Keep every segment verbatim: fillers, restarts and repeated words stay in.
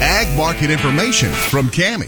Ag market information from Cami.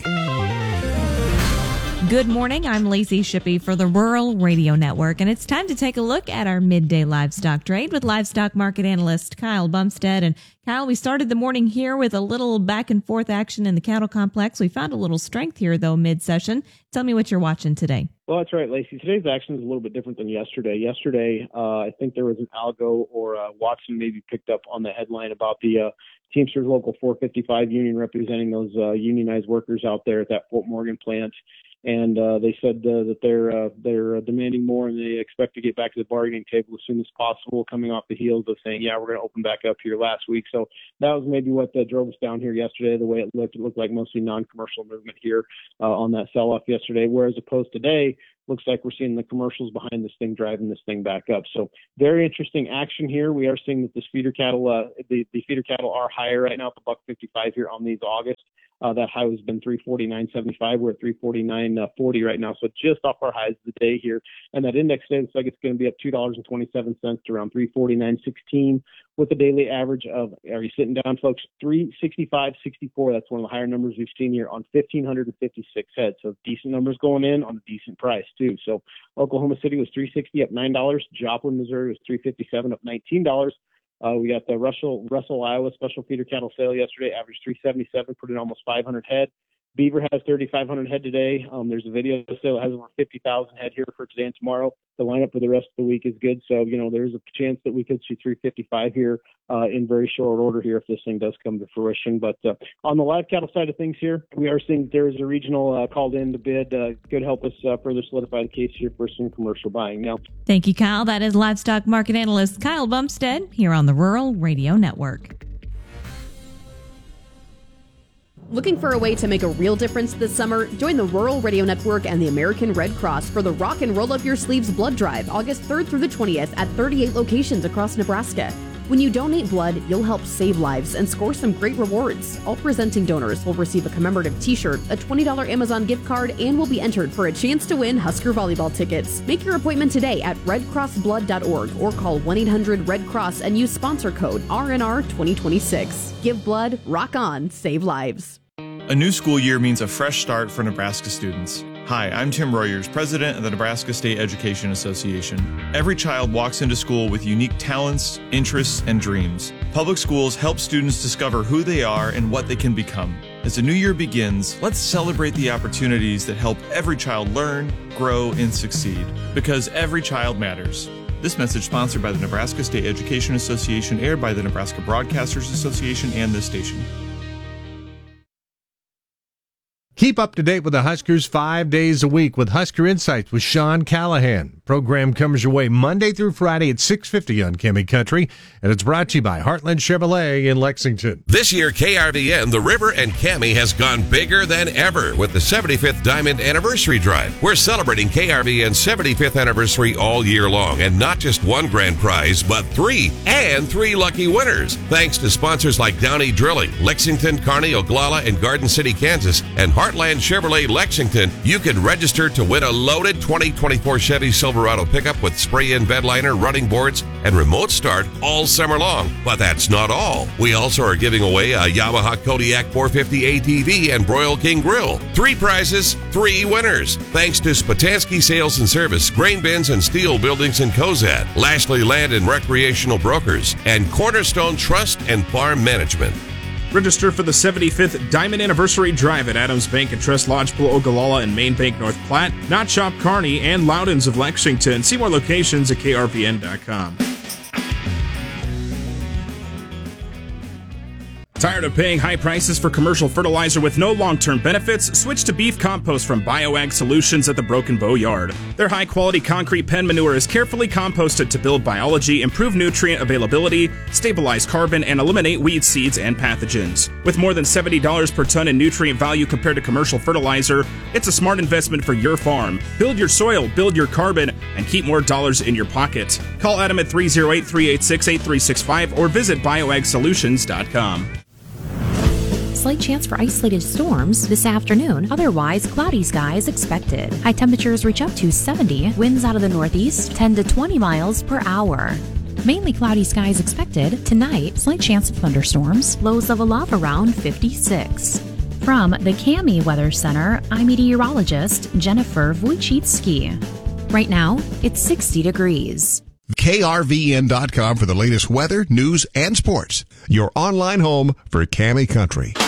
Good morning. I'm Lacey Shippey for the Rural Radio Network, and it's time to take a look at our midday livestock trade with livestock market analyst Kyle Bumstead. And Kyle, we started the morning here with a little back and forth action in the cattle complex. We found a little strength here, though, mid-session. Tell me what you're watching today. Well, that's right, Lacey. Today's action is a little bit different than yesterday. Yesterday, uh, I think there was an algo or uh, Watson maybe picked up on the headline about the uh, Teamsters Local four fifty-five union representing those uh, unionized workers out there at that Fort Morgan plant. And uh, they said uh, that they're uh, they're uh, demanding more, and they expect to get back to the bargaining table as soon as possible, coming off the heels of saying, yeah, we're going to open back up here last week. So that was maybe what uh, drove us down here yesterday, the way it looked. It looked like mostly non-commercial movement here uh, on that sell-off yesterday, whereas opposed today, looks like we're seeing the commercials behind this thing driving this thing back up. So very interesting action here. We are seeing that the feeder cattle, uh, the, the feeder cattle are higher right now at the buck fifty-five here on these August. Uh, that high has been three forty-nine seventy-five. We're at three forty-nine forty right now, so just off our highs of the day here. And that index today looks like it's going to be up two dollars and twenty-seven cents to around three forty-nine sixteen with a daily average of, are you sitting down, folks, three sixty-five sixty-four. That's one of the higher numbers we've seen here on one thousand five hundred fifty-six heads. So decent numbers going in on a decent price, too. So Oklahoma City was three sixty up nine dollars. Joplin, Missouri was three fifty-seven up nineteen dollars. Uh, we got the Russell, Russell, Iowa special feeder cattle sale yesterday, averaged three seventy-seven, put in almost five hundred head. Beaver has thirty-five hundred head today. Um, there's a video sale that has over fifty thousand head here for today and tomorrow. The lineup for the rest of the week is good. So, you know, there's a chance that we could see three fifty-five here uh, in very short order here if this thing does come to fruition. But uh, on the live cattle side of things here, we are seeing there is a regional uh, called in to bid. Uh, could help us uh, further solidify the case here for some commercial buying. Now, thank you, Kyle. That is livestock market analyst Kyle Bumstead here on the Rural Radio Network. Looking for a way to make a real difference this summer? Join the Rural Radio Network and the American Red Cross for the Rock and Roll Up Your Sleeves Blood Drive, August third through the twentieth at thirty-eight locations across Nebraska. When you donate blood, you'll help save lives and score some great rewards. All presenting donors will receive a commemorative t-shirt, a twenty dollars Amazon gift card, and will be entered for a chance to win Husker volleyball tickets. Make your appointment today at red cross blood dot org or call one eight hundred red cross and use sponsor code R N R twenty twenty-six. Give blood, rock on, save lives. A new school year means a fresh start for Nebraska students. Hi, I'm Tim Royers, president of the Nebraska State Education Association. Every child walks into school with unique talents, interests, and dreams. Public schools help students discover who they are and what they can become. As the new year begins, let's celebrate the opportunities that help every child learn, grow, and succeed. Because every child matters. This message sponsored by the Nebraska State Education Association, aired by the Nebraska Broadcasters Association and this station. Keep up to date with the Huskers five days a week with Husker Insights with Sean Callahan. Program comes your way Monday through Friday at six fifty on Cami Country, and it's brought to you by Heartland Chevrolet in Lexington. This year, K R V N, The River, and Cami has gone bigger than ever with the seventy-fifth Diamond Anniversary Drive. We're celebrating K R V N's seventy-fifth anniversary all year long, and not just one grand prize, but three, and three lucky winners. Thanks to sponsors like Downey Drilling, Lexington, Kearney, Oglala, and Garden City, Kansas, and Heartland Chevrolet Lexington, you can register to win a loaded twenty twenty-four Chevy Silverado pickup with spray-in bed liner, running boards, and remote start all summer long. But that's not all. We also are giving away a Yamaha Kodiak four fifty A T V and Broil King Grill. Three prizes, three winners. Thanks to Spatansky Sales and Service, Grain Bins and Steel Buildings in Cozad, Lashley Land and Recreational Brokers, and Cornerstone Trust and Farm Management. Register for the seventy-fifth Diamond Anniversary Drive at Adams Bank and Trust Lodgepole, Ogallala, and Main Bank North Platte, Knott Shop Kearney, and Loudons of Lexington. See more locations at K R V N dot com. Tired of paying high prices for commercial fertilizer with no long-term benefits? Switch to beef compost from BioAg Solutions at the Broken Bow Yard. Their high-quality concrete pen manure is carefully composted to build biology, improve nutrient availability, stabilize carbon, and eliminate weed seeds and pathogens. With more than seventy dollars per ton in nutrient value compared to commercial fertilizer, it's a smart investment for your farm. Build your soil, build your carbon, and keep more dollars in your pocket. Call Adam at three oh eight, three eight six, eight three six five or visit bioag solutions dot com. Slight chance for isolated storms this afternoon. Otherwise, cloudy skies expected. High temperatures reach up to seventy. Winds out of the northeast, ten to twenty miles per hour. Mainly cloudy skies expected. Tonight, slight chance of thunderstorms. Lows level off around fifty-six. From the Cami Weather Center, I'm meteorologist Jennifer Wojcicki. Right now, it's sixty degrees. K R V N dot com for the latest weather, news, and sports. Your online home for Cami Country.